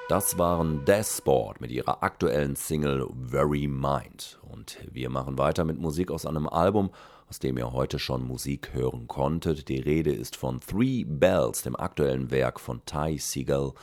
Das waren Deathsport mit ihrer aktuellen Single Very Mind. Und wir machen weiter mit Musik aus einem Album, aus dem ihr heute schon Musik hören konntet. Die Rede ist von Three Bells, dem aktuellen Werk von Ty Segall.